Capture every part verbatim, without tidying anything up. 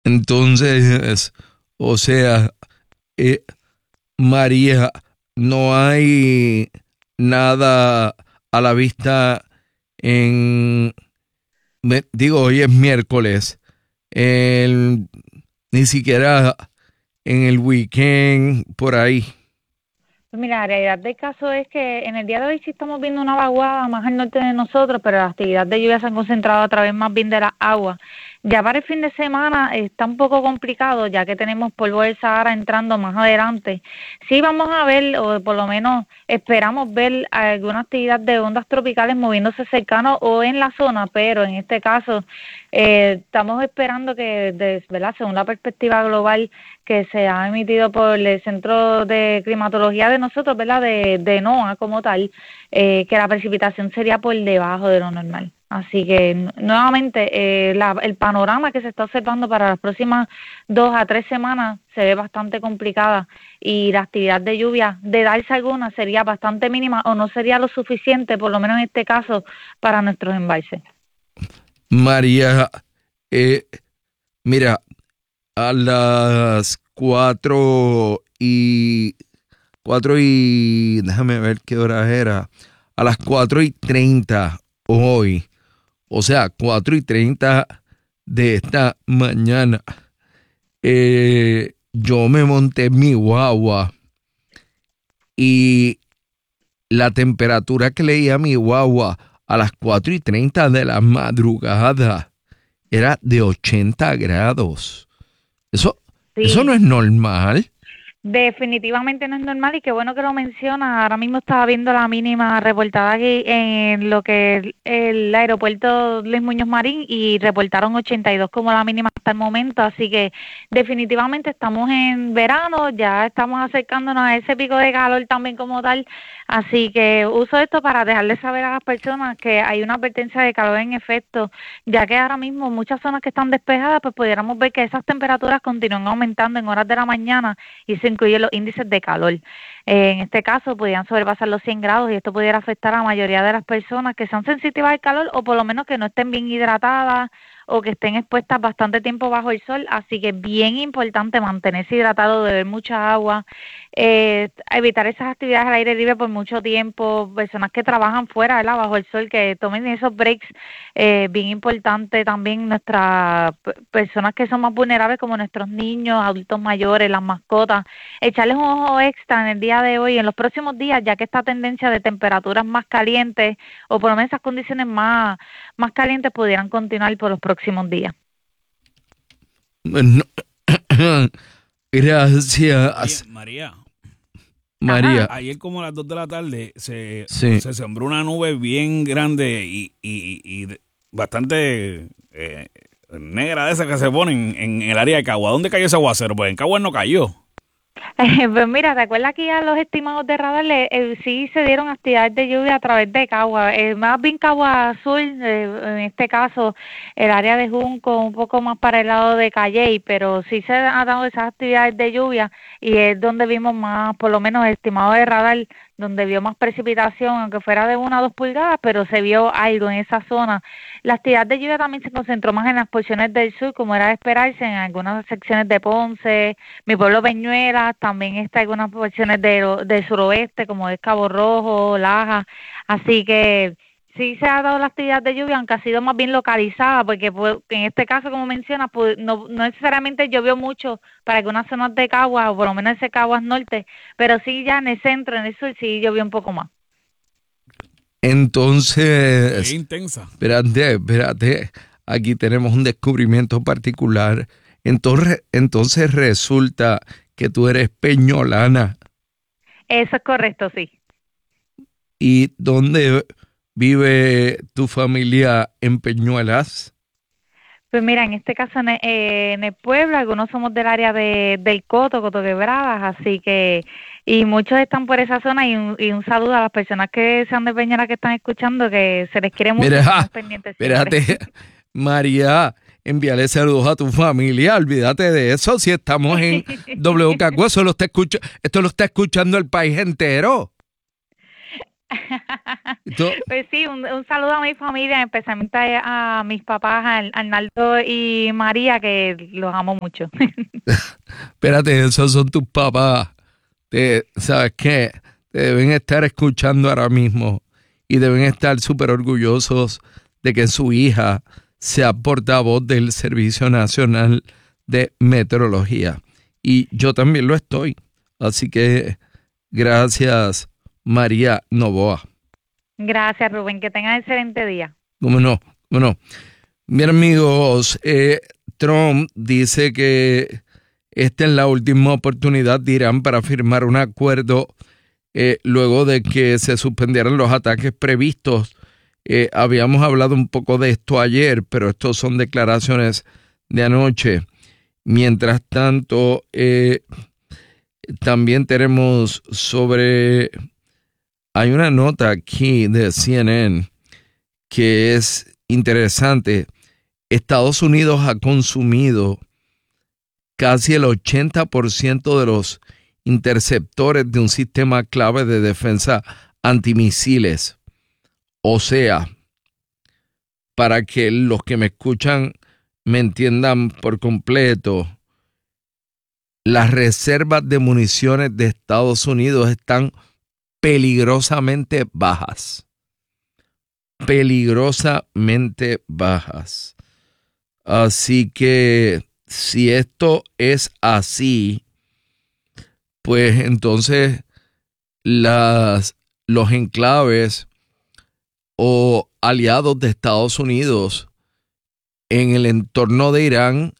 Entonces, o sea, eh, María, no hay nada a la vista en, me- digo, hoy es miércoles, el- ni siquiera en el weekend, por ahí. Pues mira, la realidad del caso es que en el día de hoy sí estamos viendo una vaguada más al norte de nosotros, pero la actividad de lluvia se han concentrado a través más bien de las aguas. Ya para el fin de semana está un poco complicado, ya que tenemos polvo del Sahara entrando más adelante. Sí vamos a ver, o por lo menos esperamos ver alguna actividad de ondas tropicales moviéndose cercano o en la zona, pero en este caso eh, estamos esperando que, de- ¿verdad? Según la perspectiva global que se ha emitido por el Centro de Climatología de nosotros, ¿verdad? De, de NOAA como tal, eh, que la precipitación sería por debajo de lo normal. Así que n- nuevamente eh, la- el panorama que se está observando para las próximas dos a tres semanas se ve bastante complicada y la actividad de lluvia, de darse alguna, sería bastante mínima o no sería lo suficiente, por lo menos en este caso, para nuestros embalses. María, eh, mira, a las cuatro y cuatro y déjame ver qué hora era. A las cuatro y treinta hoy, o sea, cuatro y treinta de esta mañana, eh, yo me monté en mi guagua y la temperatura que leía mi guagua a las cuatro y treinta de la madrugada era de ochenta grados. Eso, eso no Sí, es normal. definitivamente no es normal y qué bueno que lo menciona. Ahora mismo estaba viendo la mínima reportada aquí en lo que es el aeropuerto Luis Muñoz Marín y reportaron ochenta y dos como la mínima hasta el momento, así que definitivamente estamos en verano, ya estamos acercándonos a ese pico de calor también como tal, así que uso esto para dejarles saber a las personas que hay una advertencia de calor en efecto, ya que ahora mismo muchas zonas que están despejadas, pues pudiéramos ver que esas temperaturas continúan aumentando en horas de la mañana y se incluyen los índices de calor. Eh, en este caso, podrían sobrepasar los cien grados y esto pudiera afectar a la mayoría de las personas que sean sensitivas al calor o por lo menos que no estén bien hidratadas o que estén expuestas bastante tiempo bajo el sol. Así que es bien importante mantenerse hidratado, beber mucha agua, eh, evitar esas actividades al aire libre por mucho tiempo, personas que trabajan fuera, ¿verdad? Bajo el sol, que tomen esos breaks, eh, bien importante también nuestras p- personas que son más vulnerables como nuestros niños, adultos mayores, las mascotas, echarles un ojo extra en el día de hoy, en los próximos días, ya que esta tendencia de temperaturas más calientes o por lo menos esas condiciones más, más calientes pudieran continuar por los próximos días. No, Oye, gracias, María, Ajá. María. ayer como a las dos de la tarde se, Sí. se sembró una nube bien grande y, y, y de- bastante eh, negra de esas que se ponen en el área de Cagua. ¿Dónde cayó ese aguacero? Pues en Cagua no cayó. Eh, pues mira, ¿te acuerdas que ya los estimados de radar le- eh, sí se dieron actividades de lluvia a través de Cagua? Eh, más bien Cagua Azul, eh, en este caso el área de Junco, un poco más para el lado de Calley, pero sí se han dado esas actividades de lluvia y es donde vimos más, por lo menos estimado de radar, donde vio más precipitación, aunque fuera de una o dos pulgadas, pero se vio algo en esa zona. La actividad de lluvia también se concentró más en las porciones del sur, como era de esperarse, en algunas secciones de Ponce, mi pueblo Peñuelas, también está algunas porciones de, del suroeste, como es Cabo Rojo, Laja, así que sí se ha dado la actividad de lluvia, aunque ha sido más bien localizada, porque pues, en este caso, como menciona, pues, no, no necesariamente llovió mucho para algunas zonas de Caguas, o por lo menos ese Caguas Norte, pero sí ya en el centro, en el sur, sí llovió un poco más. Se veía Entonces, intensa. espérate, espérate. Aquí tenemos un descubrimiento particular. Entonces, entonces resulta que tú eres peñolana. Eso es correcto, sí. ¿Y dónde vive tu familia en Peñuelas? Pues mira, en este caso en el, eh, en el pueblo, algunos somos del área de, del Coto, Coto Quebradas, así que, y muchos están por esa zona y un, y un saludo a las personas que sean de Peñera que están escuchando, que se les quiere mucho y Mira, estamos pendientes siempre. espérate, María, envíale saludos a tu familia, olvídate de eso, si estamos en W K Q, eso lo está escucha, esto lo está escuchando el país entero. Pues sí, un, un saludo a mi familia, especialmente a, a mis papás, a Arnaldo y María, que los amo mucho. Espérate, esos son tus papás. Te, ¿sabes qué? Te deben estar escuchando ahora mismo y deben estar súper orgullosos de que su hija sea portavoz del Servicio Nacional de Meteorología. Y yo también lo estoy. Así que gracias, María Novoa. Gracias, Rubén. Que tengan excelente día. ¿Cómo no? ¿Cómo no? Bien, amigos, eh, Trump dice que esta es la última oportunidad de Irán para firmar un acuerdo eh, luego de que se suspendieran los ataques previstos. Eh, habíamos hablado un poco de esto ayer, pero estos son declaraciones de anoche. Mientras tanto, eh, también tenemos sobre... Hay una nota aquí de C N N que es interesante. Estados Unidos ha consumido casi el ochenta por ciento de los interceptores de un sistema clave de defensa antimisiles. O sea, para que los que me escuchan me entiendan por completo, las reservas de municiones de Estados Unidos están peligrosamente bajas. Peligrosamente bajas. Así que si esto es así, pues entonces las, los enclaves o aliados de Estados Unidos en el entorno de Irán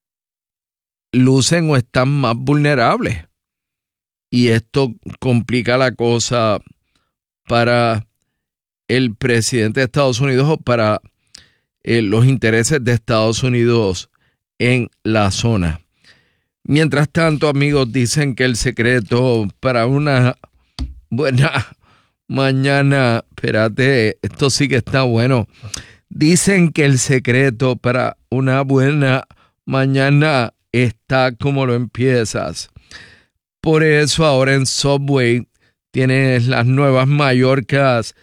lucen o están más vulnerables. Y esto complica la cosa para el presidente de Estados Unidos o para eh, los intereses de Estados Unidos en la zona. Mientras tanto, amigos, dicen que el secreto para una buena mañana, espérate, esto sí que está bueno. Dicen que el secreto para una buena mañana está como lo empiezas. Por eso ahora en Subway tienes las nuevas Mallorcas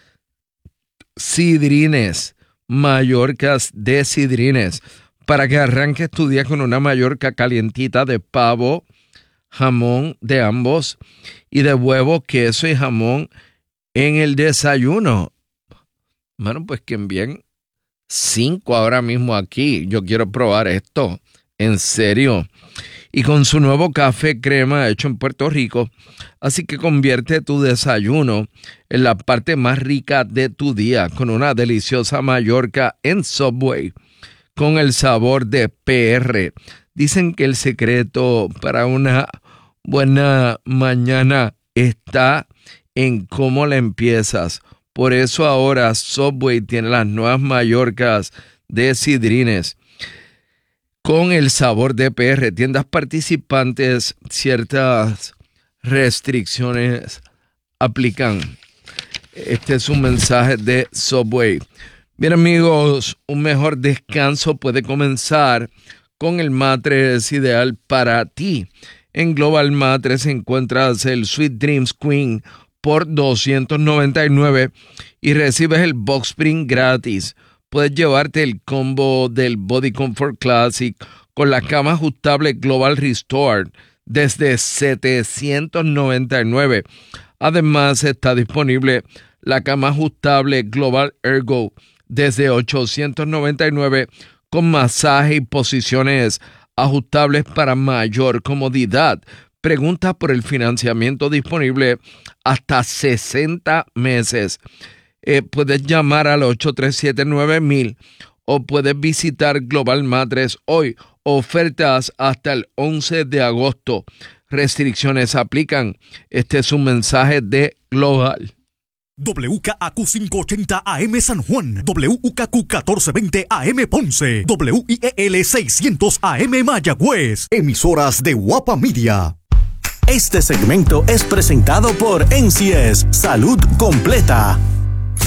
Sidrines, Mallorcas de Sidrines, para que arranques tu día con una Mallorca calientita de pavo, jamón de ambos y de huevo, queso y jamón en el desayuno. Bueno, pues que envíen cinco ahora mismo aquí. Yo quiero probar esto, en serio. Y con su nuevo café crema hecho en Puerto Rico. Así que convierte tu desayuno en la parte más rica de tu día con una deliciosa Mallorca en Subway con el sabor de P R. Dicen que el secreto para una buena mañana está en cómo la empiezas. Por eso ahora Subway tiene las nuevas Mallorcas de Sidrines con el sabor de P R. Tiendas participantes, ciertas restricciones aplican. Este es un mensaje de Subway. Bien, amigos, un mejor descanso puede comenzar con el matres ideal para ti. En Global Matres encuentras el Sweet Dreams Queen por doscientos noventa y nueve y recibes el Box Spring gratis. Puedes llevarte el combo del Body Comfort Classic con la cama ajustable Global Restore desde setecientos noventa y nueve. Además, está disponible la cama ajustable Global Ergo desde ochocientos noventa y nueve con masaje y posiciones ajustables para mayor comodidad. Pregunta por el financiamiento disponible hasta sesenta meses. Eh, puedes llamar al ocho tres siete nueve mil o puedes visitar Global Matres hoy. Ofertas hasta el once de agosto. Restricciones aplican. Este es un mensaje de Global. W K A Q quinientos ochenta A M San Juan, W K Q catorce veinte A M Ponce, W I E L seiscientos A M Mayagüez, emisoras de Guapa Media. Este segmento es presentado por N C S Salud Completa.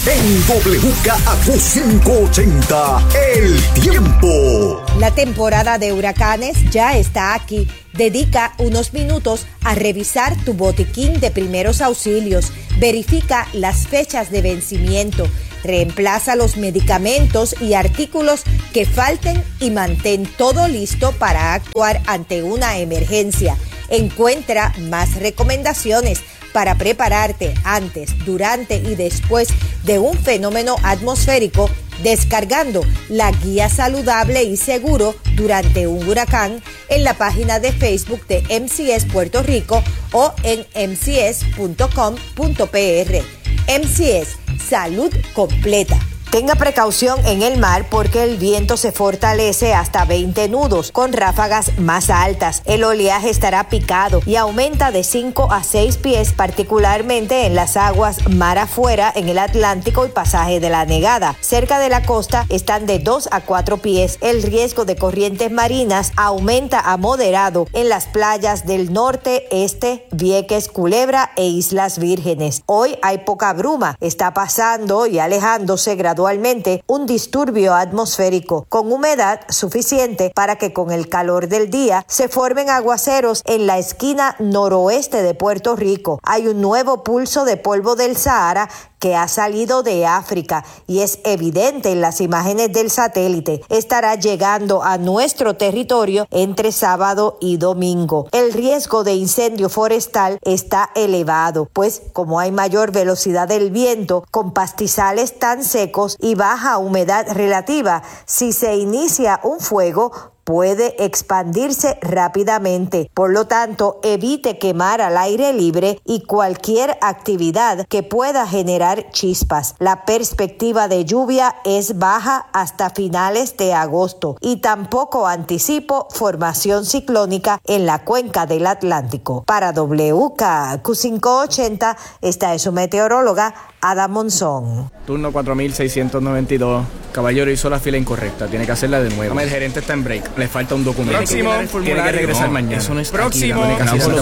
En W K A Q quinientos ochenta, el tiempo. La temporada de huracanes ya está aquí. Dedica unos minutos a revisar tu botiquín de primeros auxilios. Verifica las fechas de vencimiento. Reemplaza los medicamentos y artículos que falten y mantén todo listo para actuar ante una emergencia. Encuentra más recomendaciones para prepararte antes, durante y después de un fenómeno atmosférico, descargando la guía saludable y seguro durante un huracán en la página de Facebook de M C S Puerto Rico o en m c s punto com punto p r. M C S, salud completa. Tenga precaución en el mar porque el viento se fortalece hasta veinte nudos con ráfagas más altas. El oleaje estará picado y aumenta de cinco a seis pies, particularmente en las aguas mar afuera en el Atlántico y pasaje de la Negada. Cerca de la costa están de dos a cuatro pies. El riesgo de corrientes marinas aumenta a moderado en las playas del norte, este, Vieques, Culebra e Islas Vírgenes. Hoy hay poca bruma. Está pasando y alejándose gradualmente un disturbio atmosférico con humedad suficiente para que con el calor del día se formen aguaceros en la esquina noroeste de Puerto Rico. Hay un nuevo pulso de polvo del Sahara que ha salido de África y es evidente en las imágenes del satélite. Estará llegando a nuestro territorio entre sábado y domingo. El riesgo de incendio forestal está elevado, pues como hay mayor velocidad del viento, con pastizales tan secos y baja humedad relativa, si se inicia un fuego, puede expandirse rápidamente. Por lo tanto, evite quemar al aire libre y cualquier actividad que pueda generar chispas. La perspectiva de lluvia es baja hasta finales de agosto y tampoco anticipo formación ciclónica en la cuenca del Atlántico. Para W K A Q quinientos ochenta, esta es su meteoróloga Ada Monzón. Turno cuatro mil seiscientos noventa y dos. Caballero, hizo la fila incorrecta. Tiene que hacerla de nuevo. El gerente está en break. Le falta un documento. Próximo. Tiene que regresar no, mañana. Eso no es Próximo. Aquí, la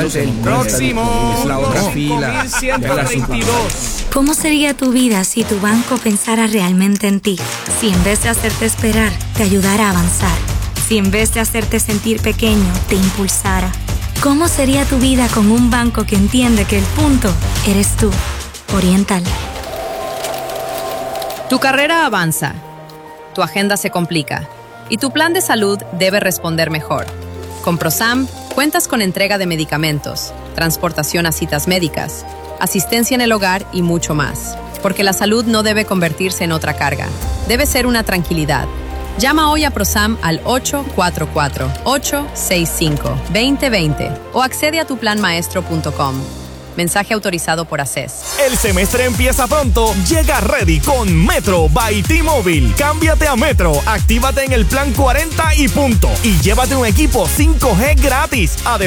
Próximo. Es la otra fila. ciento veintidós. ¿Cómo sería tu vida si tu banco pensara realmente en ti? Si en vez de hacerte esperar, te ayudara a avanzar. Si en vez de hacerte sentir pequeño, te impulsara. ¿Cómo sería tu vida con un banco que entiende que el punto eres tú? Oriental. Tu carrera avanza, tu agenda se complica y tu plan de salud debe responder mejor. Con ProSam cuentas con entrega de medicamentos, transportación a citas médicas, asistencia en el hogar y mucho más. Porque la salud no debe convertirse en otra carga, debe ser una tranquilidad. Llama hoy a ProSam al ocho cuatro cuatro, ocho seis cinco, dos cero dos cero o accede a tu plan maestro punto com. Mensaje autorizado por A C E S. El semestre empieza pronto. Llega ready con Metro by T-Mobile. Cámbiate a Metro, actívate en el plan cuarenta y punto y llévate un equipo cinco G gratis. Además,